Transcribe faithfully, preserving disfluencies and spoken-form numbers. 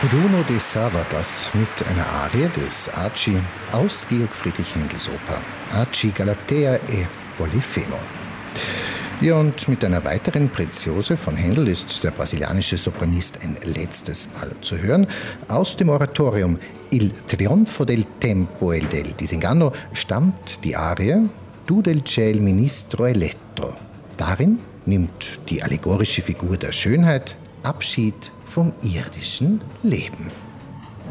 Bruno de Savadas mit einer Arie des Aci aus Georg Friedrich Händels Oper Aci Galatea e Polifemo. Ja, und mit einer weiteren Preziose von Händel ist der brasilianische Sopranist ein letztes Mal zu hören. Aus dem Oratorium Il Trionfo del Tempo e del Disingano stammt die Arie Tu del ciel ministro eletto. Darin nimmt die allegorische Figur der Schönheit Abschied vom irdischen Leben.